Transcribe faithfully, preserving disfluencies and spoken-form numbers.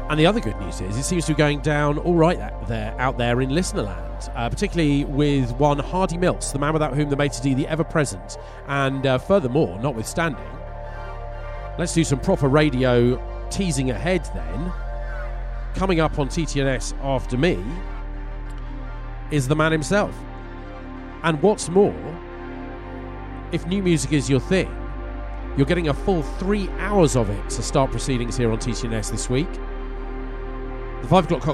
And the other good news is it seems to be going down all right out there, out there in listenerland, uh, particularly with one Hardy Mills, the man without whom the maitre d', the ever-present, and uh, furthermore, notwithstanding. Let's do some proper radio teasing ahead then. Coming up on T T N S after me is the man himself. And what's more, if new music is your thing, you're getting a full three hours of it to start proceedings here on T T N S this week. The five o'clock